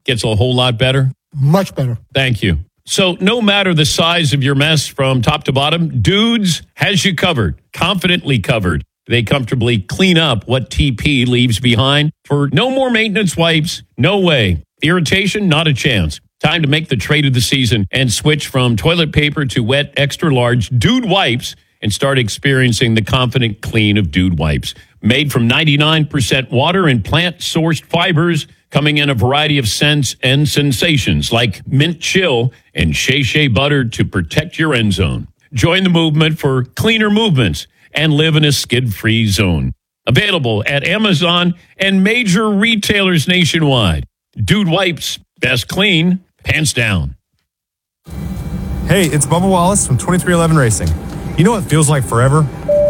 gets a whole lot better? Much better. Thank you. So no matter the size of your mess from top to bottom, Dudes has you covered, confidently covered. They comfortably clean up what TP leaves behind for no more maintenance wipes. No way. Irritation, not a chance. Time to make the trade of the season and switch from toilet paper to wet, extra large Dude wipes and start experiencing the confident clean of Dude wipes. Made from 99% water and plant-sourced fibers, coming in a variety of scents and sensations like mint chill and Shea Shea butter to protect your end zone. Join the movement for cleaner movements and live in a skid-free zone. Available at Amazon and major retailers nationwide. Dude wipes, best clean, pants down. Hey, it's Bubba Wallace from 2311 Racing. You know what feels like forever?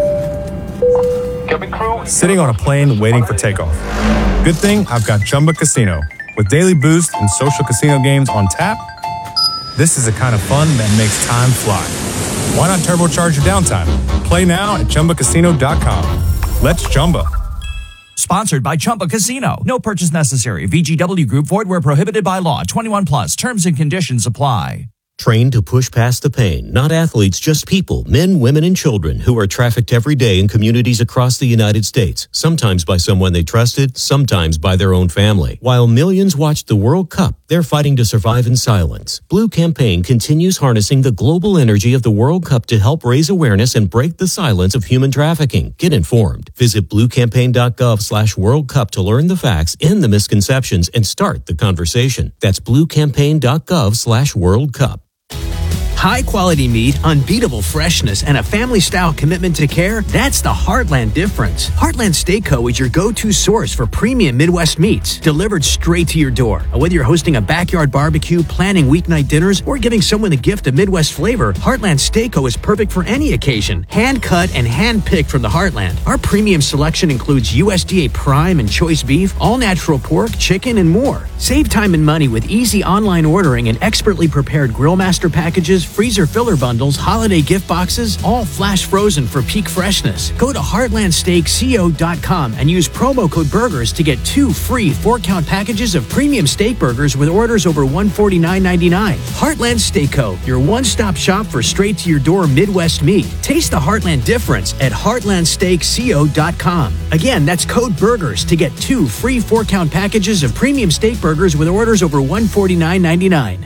Sitting on a plane waiting for takeoff. Good thing I've got Chumba Casino. With daily boost and social casino games on tap, this is the kind of fun that makes time fly. Why not turbocharge your downtime? Play now at ChumbaCasino.com. Let's Chumba. Sponsored by Chumba Casino. No purchase necessary. VGW Group. Void where prohibited by law. 21 plus. Terms and conditions apply. Trained to push past the pain. Not athletes, just people, men, women, and children who are trafficked every day in communities across the United States, sometimes by someone they trusted, sometimes by their own family. While millions watched the World Cup, they're fighting to survive in silence. Blue Campaign continues harnessing the global energy of the World Cup to help raise awareness and break the silence of human trafficking. Get informed. Visit bluecampaign.gov/World Cup to learn the facts, end the misconceptions, and start the conversation. That's bluecampaign.gov/World Cup. High-quality meat, unbeatable freshness, and a family-style commitment to care, that's the Heartland difference. Heartland Steak Co. is your go-to source for premium Midwest meats, delivered straight to your door. Whether you're hosting a backyard barbecue, planning weeknight dinners, or giving someone the gift of Midwest flavor, Heartland Steak Co. is perfect for any occasion. Hand-cut and hand-picked from the Heartland. Our premium selection includes USDA prime and choice beef, all-natural pork, chicken, and more. Save time and money with easy online ordering and expertly prepared Grillmaster packages, freezer filler bundles, holiday gift boxes, all flash frozen for peak freshness. Go to heartlandsteakco.com and use promo code BURGERS to get 2 free 4-count packages of premium steak burgers with orders over $149.99. Heartland Steak Co., your one-stop shop for straight-to-your-door Midwest meat. Taste the Heartland difference at heartlandsteakco.com. Again, that's code BURGERS to get 2 free 4-count packages of premium steak burgers with orders over $149.99.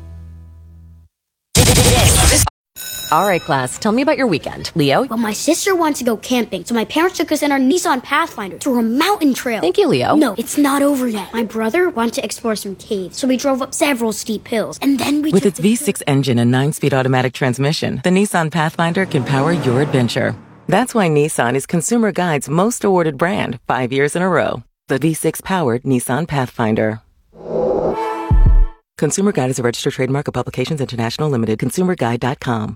All right, class, tell me about your weekend. Leo? Well, my sister wanted to go camping, so my parents took us in our Nissan Pathfinder to a mountain trail. Thank you, Leo. No, it's not over yet. My brother wanted to explore some caves, so we drove up several steep hills, and then we With its V6 engine and 9-speed automatic transmission, the Nissan Pathfinder can power your adventure. That's why Nissan is Consumer Guide's most awarded brand 5 years in a row. The V6-powered Nissan Pathfinder. Consumer Guide is a registered trademark of Publications International Limited. ConsumerGuide.com.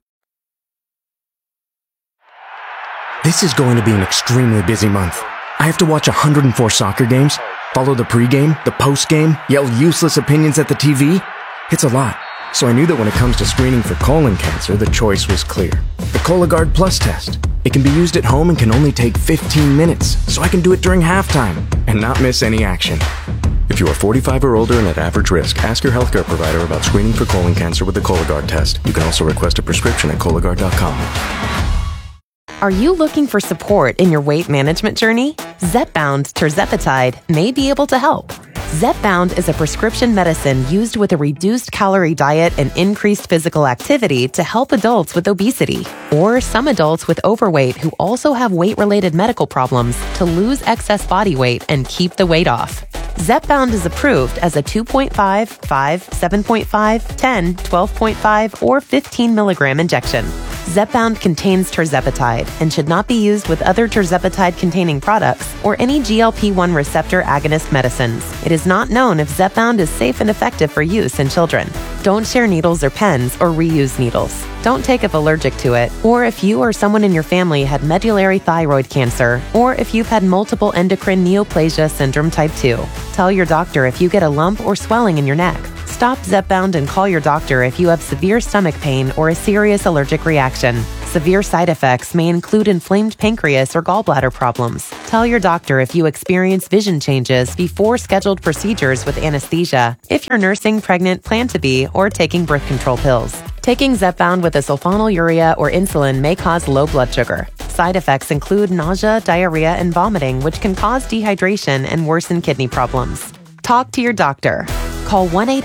This is going to be an extremely busy month. I have to watch 104 soccer games, follow the pregame, the postgame, yell useless opinions at the TV. It's a lot. So I knew that when it comes to screening for colon cancer, the choice was clear. The Cologuard Plus test. It can be used at home and can only take 15 minutes, so I can do it during halftime and not miss any action. If you are 45 or older and at average risk, ask your healthcare provider about screening for colon cancer with the Cologuard test. You can also request a prescription at Cologuard.com. Are you looking for support in your weight management journey? Zepbound tirzepatide may be able to help. Zepbound is a prescription medicine used with a reduced calorie diet and increased physical activity to help adults with obesity or some adults with overweight who also have weight-related medical problems to lose excess body weight and keep the weight off. Zepbound is approved as a 2.5, 5, 7.5, 10, 12.5, or 15 milligram injection. Zepbound contains tirzepatide and should not be used with other tirzepatide-containing products or any GLP-1 receptor agonist medicines. It is not known if Zepbound is safe and effective for use in children. Don't share needles or pens or reuse needles. Don't take if allergic to it, or if you or someone in your family had medullary thyroid cancer, or if you've had multiple endocrine neoplasia syndrome type 2. Tell your doctor if you get a lump or swelling in your neck. Stop Zepbound and call your doctor if you have severe stomach pain or a serious allergic reaction. Severe side effects may include inflamed pancreas or gallbladder problems. Tell your doctor if you experience vision changes before scheduled procedures with anesthesia, if you're nursing, pregnant, plan to be, or taking birth control pills. Taking Zepbound with a sulfonylurea or insulin may cause low blood sugar. Side effects include nausea, diarrhea, and vomiting, which can cause dehydration and worsen kidney problems. Talk to your doctor. Call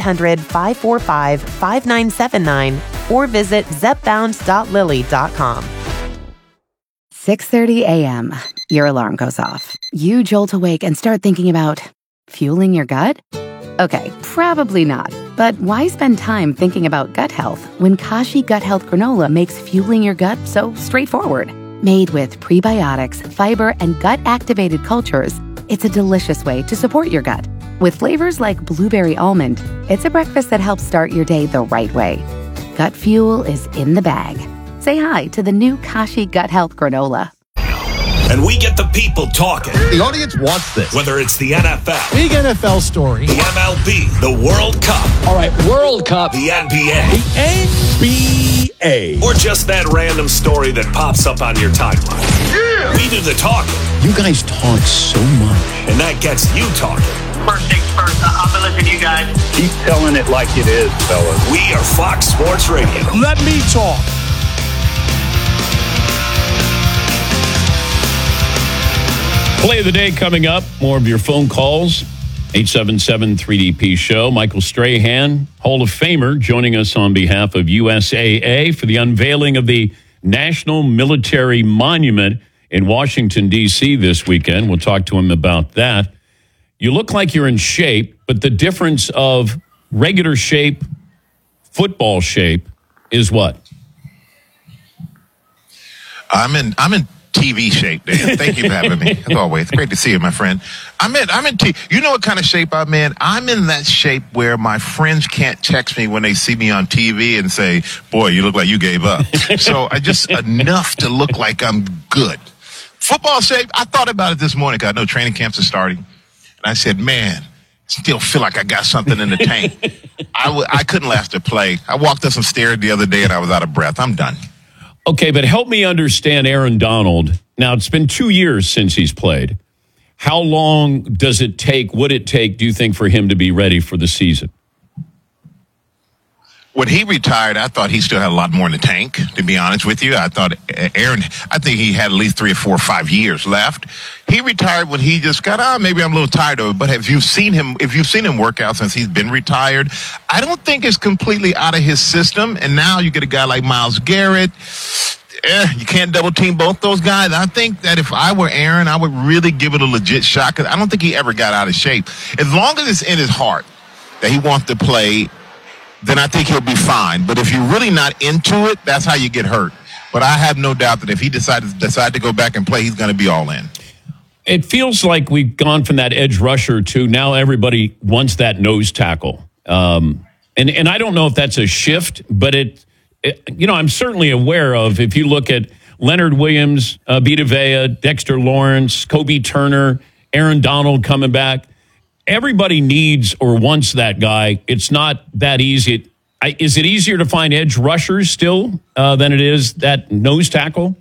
1-800-545-5979 or visit zepbound.lilly.com. 6:30 a.m. Your alarm goes off. You jolt awake and start thinking about fueling your gut? Okay, probably not. But why spend time thinking about gut health when Kashi Gut Health Granola makes fueling your gut so straightforward? Made with prebiotics, fiber, and gut-activated cultures, it's a delicious way to support your gut. With flavors like blueberry almond, it's a breakfast that helps start your day the right way. Gut fuel is in the bag. Say hi to the new Kashi Gut Health Granola. And we get the people talking. The audience wants this. Whether it's the NFL, big NFL story, the MLB, the World Cup. All right, World Cup. The NBA. The NBA. Or just that random story that pops up on your timeline. Yeah. We do the talking. You guys talk so much. And that gets you talking. First things first, I've been listening to you guys. Keep telling it like it is, fellas. We are Fox Sports Radio. Let me talk. Play of the day coming up. More of your phone calls. 877-3DP-SHOW. Michael Strahan, Hall of Famer, joining us on behalf of USAA for the unveiling of the National Military Monument in Washington, D.C. this weekend. We'll talk to him about that. You look like you're in shape, but the difference of regular shape, football shape, is what? I'm in TV shape, Dan. Thank you for having me. As always, great to see you, my friend. I'm in you know what kind of shape I'm in? I'm in that shape where my friends can't text me when they see me on TV and say, boy, you look like you gave up. So I just enough to look like I'm good. Football shape, I thought about it this morning because I know training camps are starting. And I said, man, still feel like I got something in the tank. I couldn't last a play. I walked up some stairs the other day and I was out of breath. I'm done. Okay, but help me understand Aaron Donald. Now, it's been 2 years since he's played. How long would it take, do you think, for him to be ready for the season? When he retired, I thought he still had a lot more in the tank, to be honest with you. I think he had at least 3 or 4 or 5 years left. He retired when he just got, maybe I'm a little tired of it, but if you've seen him work out since he's been retired, I don't think it's completely out of his system. And now you get a guy like Myles Garrett. You can't double team both those guys. I think that if I were Aaron, I would really give it a legit shot because I don't think he ever got out of shape. As long as it's in his heart that he wants to play, then I think he'll be fine. But if you're really not into it, that's how you get hurt. But I have no doubt that if he decides to go back and play, he's going to be all in. It feels like we've gone from that edge rusher to now everybody wants that nose tackle. And I don't know if that's a shift, but I'm certainly aware of, if you look at Leonard Williams, Vita Vea, Dexter Lawrence, Kobe Turner, Aaron Donald coming back, everybody needs or wants that guy. It's not that easy. Is it easier to find edge rushers still than it is that nose tackle?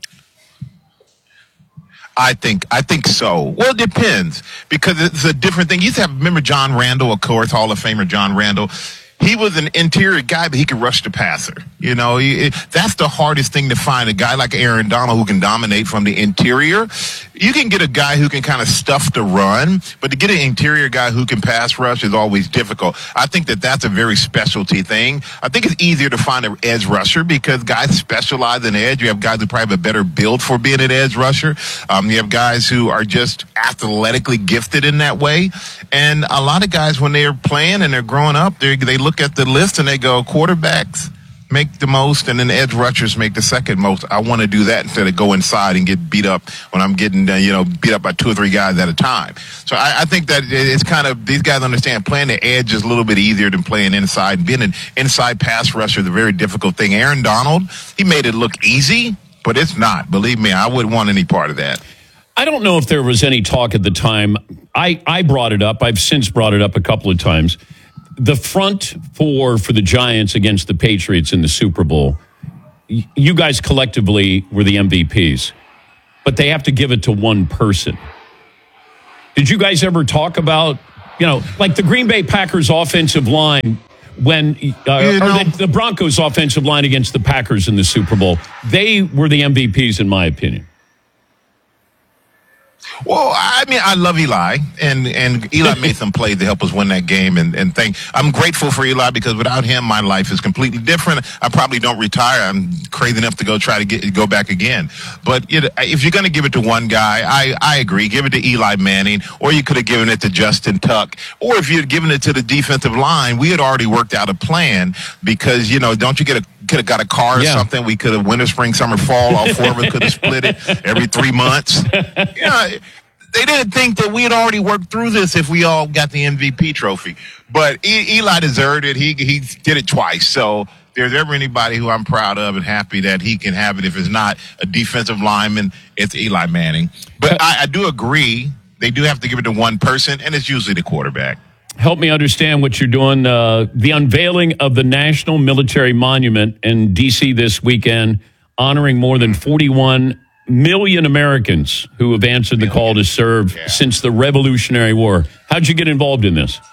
I think so. Well, it depends because it's a different thing. You used to remember John Randall, of course, Hall of Famer John Randall. He was an interior guy, but he could rush the passer. You know, that's the hardest thing to find, a guy like Aaron Donald who can dominate from the interior. You can get a guy who can kind of stuff the run, but to get an interior guy who can pass rush is always difficult. I think that's a very specialty thing. I think it's easier to find an edge rusher because guys specialize in edge. You have guys who probably have a better build for being an edge rusher. You have guys who are just athletically gifted in that way. And a lot of guys, when they're playing and they're growing up, they look at the list and they go, quarterbacks make the most and then the edge rushers make the second most. I want to do that instead of go inside and get beat up when I'm getting beat up by 2 or 3 guys at a time. So I think that it's kind of, these guys understand playing the edge is a little bit easier than playing inside. Being an inside pass rusher is a very difficult thing. Aaron Donald, he made it look easy, but it's not. Believe me, I wouldn't want any part of that. I don't know if there was any talk at the time. I brought it up. I've since brought it up a couple of times. The front four for the Giants against the Patriots in the Super Bowl, you guys collectively were the MVPs, but they have to give it to one person. Did you guys ever talk about, like the Green Bay Packers offensive line when the Broncos offensive line against the Packers in the Super Bowl? They were the MVPs, in my opinion. Well, I mean, I love Eli, and Eli made some plays to help us win that game. And I'm grateful for Eli because without him, my life is completely different. I probably don't retire. I'm crazy enough to go back again. But if you're going to give it to one guy, I agree. Give it to Eli Manning, or you could have given it to Justin Tuck, or if you'd given it to the defensive line, we had already worked out a plan because don't you could have got a car or something. We could have winter, spring, summer, fall. All four of us could have split it every 3 months. They didn't think that we had already worked through this if we all got the MVP trophy. But Eli deserved it. He did it twice. So if there's ever anybody who I'm proud of and happy that he can have it, if it's not a defensive lineman, it's Eli Manning. But I do agree. They do have to give it to one person, and it's usually the quarterback. Help me understand what you're doing. The unveiling of the National Military Monument in D.C. this weekend, honoring more than 41 million Americans who have answered the call to serve since the Revolutionary War. How'd you get involved in this?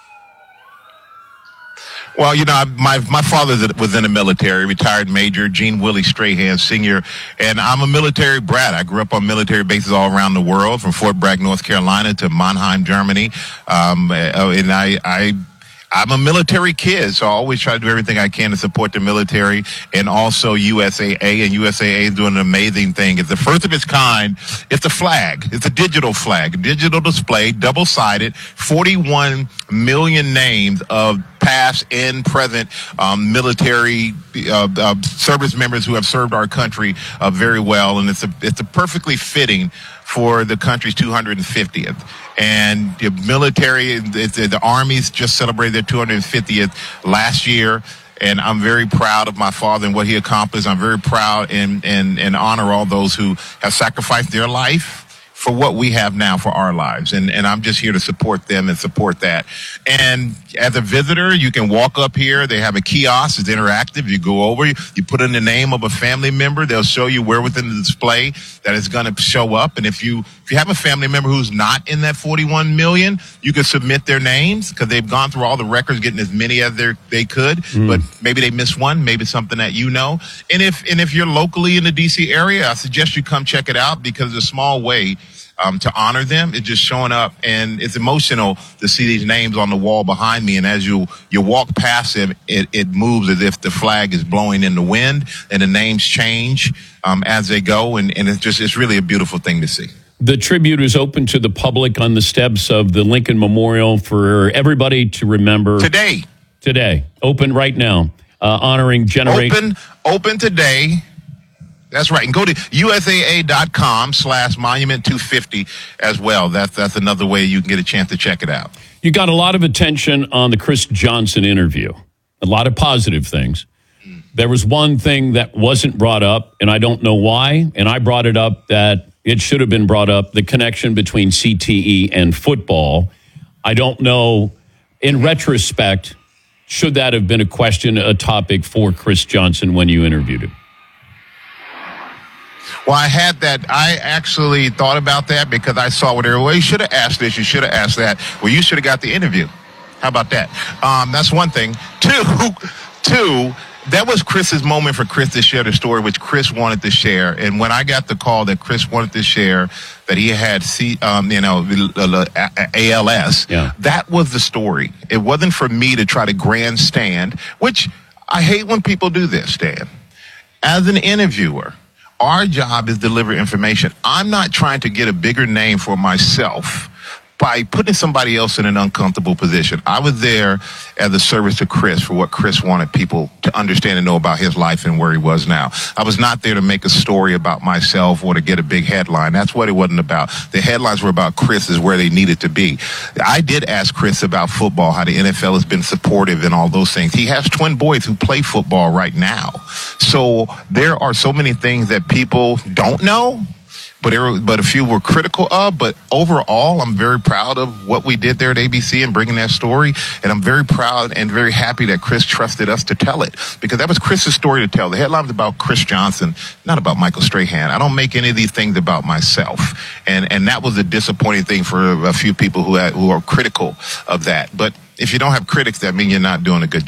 Well, my father was in the military, retired Major Gene Willie Strahan Sr., and I'm a military brat. I grew up on military bases all around the world, from Fort Bragg, North Carolina to Mannheim, Germany. And I'm a military kid, so I always try to do everything I can to support the military, and also USAA. And USAA is doing an amazing thing. It's the first of its kind. It's a flag. It's a digital flag, a digital display, double-sided, 41 million names of past and present military service members who have served our country very well, and it's a perfectly fitting for the country's 250th. And the military, the Army's just celebrated their 250th last year. And I'm very proud of my father and what he accomplished. I'm very proud and honor all those who have sacrificed their life for what we have now for our lives. And I'm just here to support them and support that. And as a visitor, you can walk up here. They have a kiosk. It's interactive. You go over, you put in the name of a family member. They'll show you where within the display that is going to show up. And if you have a family member who's not in that 41 million, you can submit their names because they've gone through all the records, getting as many as they could. But maybe they missed one, maybe something that you know. And if you're locally in the D.C. area, I suggest you come check it out because it's a small way to honor them. It's just showing up, and it's emotional to see these names on the wall behind me. And as you walk past them, it moves as if the flag is blowing in the wind, and the names change as they go. And it's really a beautiful thing to see. The tribute is open to the public on the steps of the Lincoln Memorial for everybody to remember. Today. Open right now. Honoring generation. Open today. That's right. And go to USAA.com/monument250 as well. That's another way you can get a chance to check it out. You got a lot of attention on the Chris Johnson interview. A lot of positive things. There was one thing that wasn't brought up, and I don't know why, and I brought it up that it should have been brought up, the connection between CTE and football. I don't know, in retrospect, should that have been a topic for Chris Johnson when you interviewed him? Well, I actually thought about that because I saw what everybody, you should have asked this, you should have asked that. Well, you should have got the interview. How about that? That's one thing. Two, that was Chris's moment for Chris to share the story, which Chris wanted to share. And when I got the call that Chris wanted to share that he had ALS, that was the story. It wasn't for me to try to grandstand, which I hate when people do this, Dan. As an interviewer, our job is to deliver information. I'm not trying to get a bigger name for myself by putting somebody else in an uncomfortable position. I was there as a service to Chris for what Chris wanted people to understand and know about his life and where he was now. I was not there to make a story about myself or to get a big headline. That's what it wasn't about. The headlines were about Chris is where they needed to be. I did ask Chris about football, how the NFL has been supportive and all those things. He has twin boys who play football right now. So there are so many things that people don't know, but a few were critical of. But overall, I'm very proud of what we did there at ABC and bringing that story. And I'm very proud and very happy that Chris trusted us to tell it, because that was Chris's story to tell. The headline was about Chris Johnson, not about Michael Strahan. I don't make any of these things about myself. And that was a disappointing thing for a few people who are critical of that. But if you don't have critics, that means you're not doing a good job.